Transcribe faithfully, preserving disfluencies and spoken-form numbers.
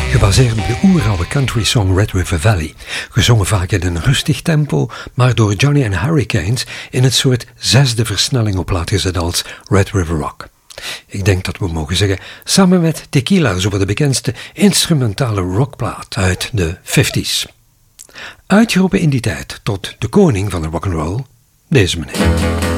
Gebaseerd op de oeroude country song Red River Valley, gezongen vaak in een rustig tempo, maar door Johnny and Hurricanes in het soort zesde versnelling op laat gezet als Red River Rock. Ik denk dat we mogen zeggen, samen met Tequila, zo de bekendste instrumentale rockplaat uit de vijftiger jaren. Uitgeroepen in die tijd tot de koning van de rock'n'roll, deze meneer.